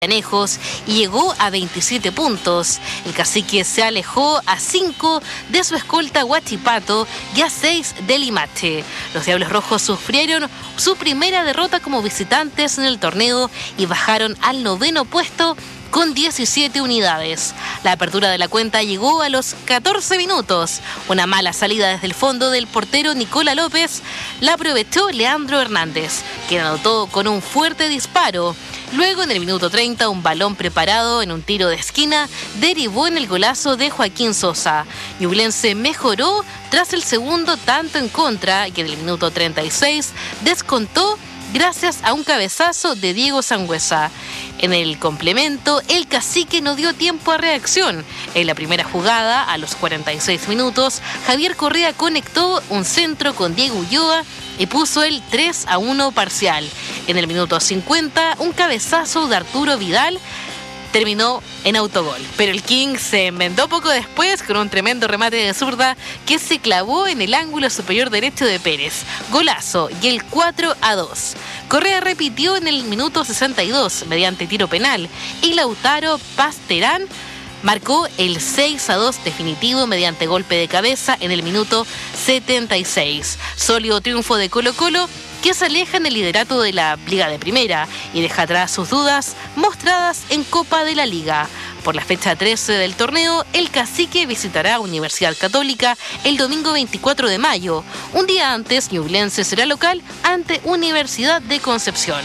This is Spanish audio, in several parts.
Anejos y llegó a 27 puntos. El Cacique se alejó a 5 de su escolta Huachipato y a 6 de Limache. Los Diablos Rojos sufrieron su primera derrota como visitantes en el torneo y bajaron al 9º puesto con 17 unidades. La apertura de la cuenta llegó a los 14 minutos. Una mala salida desde el fondo del portero Nicola López la aprovechó Leandro Hernández, quien anotó con un fuerte disparo. Luego, en el minuto 30, un balón preparado en un tiro de esquina derivó en el golazo de Joaquín Sosa. Ñublense mejoró tras el segundo tanto en contra, y en el minuto 36 descontó gracias a un cabezazo de Diego Sangüesa. En el complemento, el Cacique no dio tiempo a reacción. En la primera jugada, a los 46 minutos, Javier Correa conectó un centro con Diego Ulloa y puso el 3-1 parcial. En el minuto 50, un cabezazo de Arturo Vidal terminó en autogol, pero el King se enmendó poco después con un tremendo remate de zurda que se clavó en el ángulo superior derecho de Pérez. Golazo y el 4-2. Correa repitió en el minuto 62 mediante tiro penal y Lautaro Pasterán marcó el 6-2 definitivo mediante golpe de cabeza en el minuto 76. Sólido triunfo de Colo-Colo, que se aleja en el liderato de la Liga de Primera y deja atrás sus dudas mostradas en Copa de la Liga. Por la fecha 13 del torneo, el Cacique visitará Universidad Católica el domingo 24 de mayo. Un día antes, Ñublense será local ante Universidad de Concepción.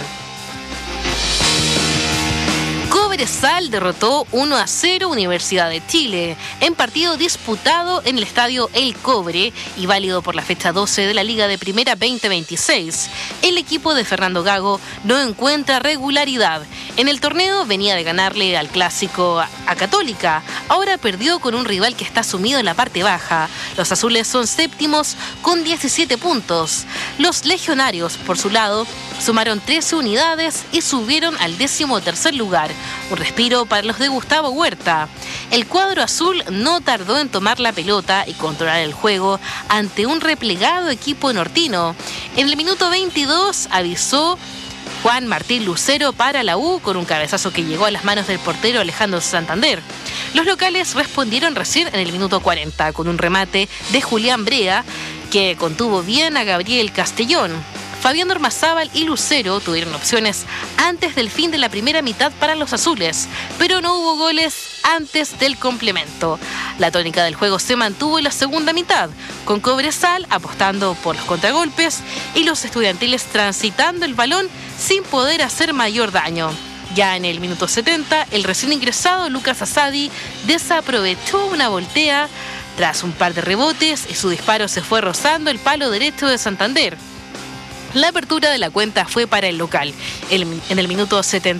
Cobresal derrotó 1-0 Universidad de Chile en partido disputado en el estadio El Cobre y válido por la fecha 12 de la Liga de Primera 2026. El equipo de Fernando Gago no encuentra regularidad. En el torneo venía de ganarle al clásico a Católica. Ahora perdió con un rival que está sumido en la parte baja. Los azules son séptimos con 17 puntos. Los legionarios, por su lado, sumaron 13 unidades y subieron al 13º lugar. Un respiro para los de Gustavo Huerta. El cuadro azul no tardó en tomar la pelota y controlar el juego ante un replegado equipo nortino. En el minuto 22 avisó Juan Martín Lucero para la U con un cabezazo que llegó a las manos del portero Alejandro Santander. Los locales respondieron recién en el minuto 40 con un remate de Julián Brea que contuvo bien a Gabriel Castellón. Fabián Ormazábal y Lucero tuvieron opciones antes del fin de la primera mitad para los azules, pero no hubo goles antes del complemento. La tónica del juego se mantuvo en la segunda mitad, con Cobresal apostando por los contragolpes y los estudiantiles transitando el balón sin poder hacer mayor daño. Ya en el minuto 70, el recién ingresado Lucas Asadi desaprovechó una voltea tras un par de rebotes y su disparo se fue rozando el palo derecho de Santander. La apertura de la cuenta fue para el local. En el minuto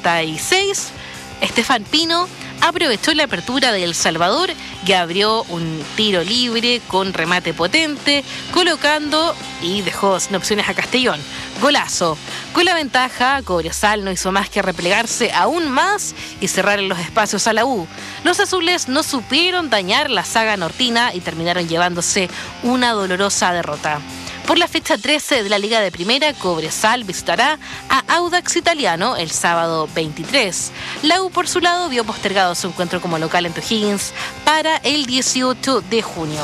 76, Estefan Pino aprovechó la apertura de El Salvador y abrió un tiro libre con remate potente, colocando y dejó sin opciones a Castellón. Golazo. Con la ventaja, Cobresal no hizo más que replegarse aún más y cerrar los espacios a la U. Los azules no supieron dañar la saga nortina y terminaron llevándose una dolorosa derrota. Por la fecha 13 de la Liga de Primera, Cobresal visitará a Audax Italiano el sábado 23. La U, por su lado, vio postergado su encuentro como local en O'Higgins para el 18 de junio.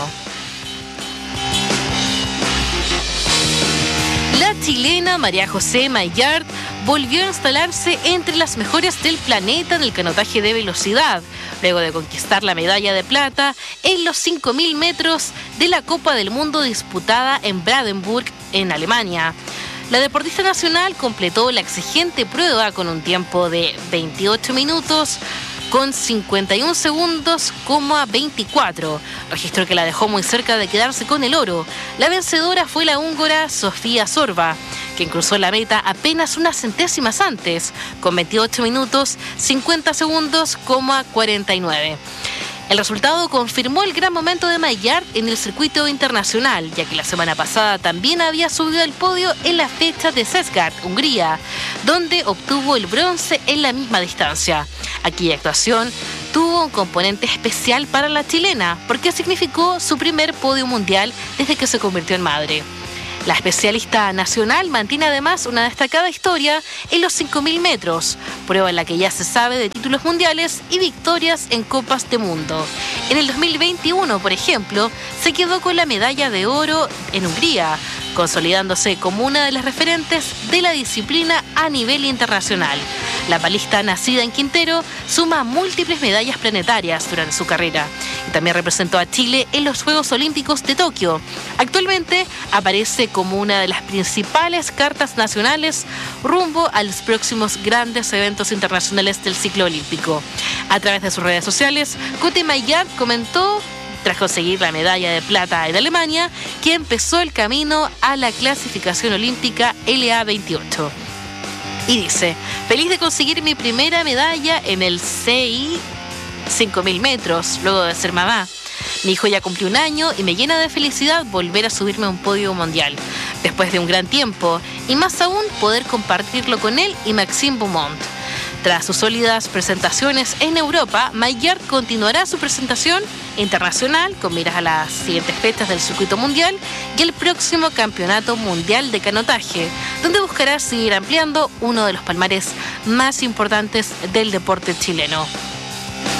La chilena María José Maillard volvió a instalarse entre las mejores del planeta en el canotaje de velocidad, luego de conquistar la medalla de plata en los 5.000 metros de la Copa del Mundo disputada en Brandenburg, en Alemania. La deportista nacional completó la exigente prueba con un tiempo de 28 minutos con 51 segundos, 24, registro que la dejó muy cerca de quedarse con el oro. La vencedora fue la húngara Sofía Sorba, quien cruzó la meta apenas unas centésimas antes, con 28 minutos, 50 segundos, 49. El resultado confirmó el gran momento de Maillard en el circuito internacional, ya que la semana pasada también había subido al podio en la fecha de Szeged, Hungría, donde obtuvo el bronce en la misma distancia. Aquella actuación tuvo un componente especial para la chilena, porque significó su primer podio mundial desde que se convirtió en madre. La especialista nacional mantiene además una destacada historia en los 5.000 metros, prueba en la que ya se sabe de títulos mundiales y victorias en Copas de Mundo. En el 2021, por ejemplo, se quedó con la medalla de oro en Hungría, consolidándose como una de las referentes de la disciplina a nivel internacional. La palista nacida en Quintero suma múltiples medallas planetarias durante su carrera y también representó a Chile en los Juegos Olímpicos de Tokio. Actualmente aparece como una de las principales cartas nacionales rumbo a los próximos grandes eventos internacionales del ciclo olímpico. A través de sus redes sociales, Cote Maillard comentó, tras conseguir la medalla de plata en Alemania, que empezó el camino a la clasificación olímpica LA28. Y dice: feliz de conseguir mi primera medalla en el CI 5.000 metros, luego de ser mamá. Mi hijo ya cumplió 1 año y me llena de felicidad volver a subirme a un podio mundial, después de un gran tiempo, y más aún poder compartirlo con él y Maxime Beaumont. Tras sus sólidas presentaciones en Europa, Maillard continuará su presentación internacional con miras a las siguientes fechas del circuito mundial y el próximo campeonato mundial de canotaje, donde buscará seguir ampliando uno de los palmares más importantes del deporte chileno.